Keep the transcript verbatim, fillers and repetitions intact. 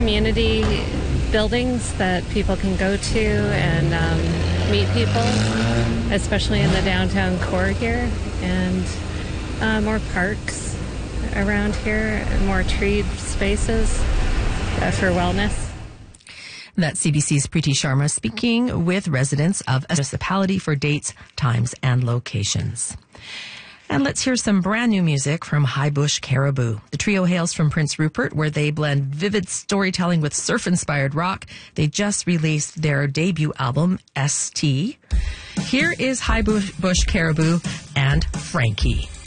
Community buildings that people can go to and um, meet people, especially in the downtown core here, and uh, more parks around here, more treed spaces uh, for wellness. That's C B C's Preeti Sharma speaking with residents of a municipality for dates, times, and locations. And let's hear some brand new music from High Bush Caribou. The trio hails from Prince Rupert, where they blend vivid storytelling with surf-inspired rock. They just released their debut album, S T. Here is High Bush Caribou and Frankie.